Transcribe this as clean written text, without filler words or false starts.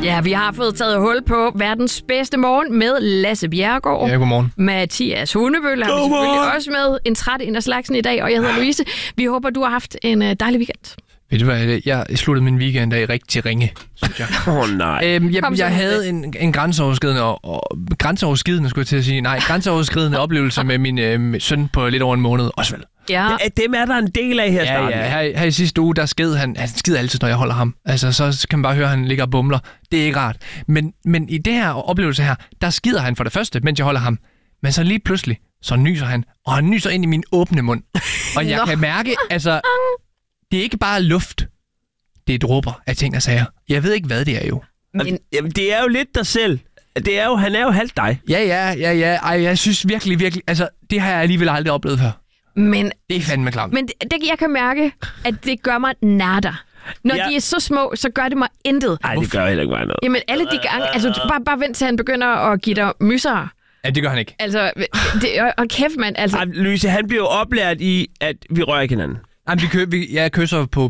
Ja, vi har fået taget hul på verdens bedste morgen med Lasse Bjerregaard. Ja, godmorgen. Mathias Hundebøl har vi selvfølgelig også med. En træt en af slagsen i dag, og jeg hedder Louise. Vi håber, du har haft en dejlig weekend. Ved du hvad, jeg sluttede min weekend af rigtig ringe, synes jeg. Nej. Jeg havde en grænseoverskridende, skulle jeg til at sige. Nej, grænseoverskridende oplevelse med min søn på lidt over en måned. Også vel. Ja. Dem er der en del af her i starten. Ja, her i sidste uge, der sked han skider altid, når jeg holder ham. Altså, så kan man bare høre, at han ligger og bumler. Det er ikke rart. Men i det her oplevelse her, der skider han for det første, mens jeg holder ham. Men så lige pludselig, så nyser han. Og han nyser ind i min åbne mund. Og jeg kan mærke, altså, det er ikke bare luft. Det er dråber af ting og sager. Jeg ved ikke, hvad det er jo. Men... Jamen, det er jo lidt dig selv. Han er jo halvt dig. Ja. Ej, jeg synes virkelig, altså, det har jeg alligevel aldrig oplevet før. Men, det er fandme klamt. Men jeg kan mærke, at det gør mig natter. Når de er så små, så gør det mig intet. Nej, det gør heller ikke mig noget. Jamen alle de gange, altså bare vent til han begynder at give dig mysser. Ja, det gør han ikke. Altså, og kæft mand, altså. Louise, han bliver jo oplært i, at vi rører ikke hinanden. Jamen, jeg kysser på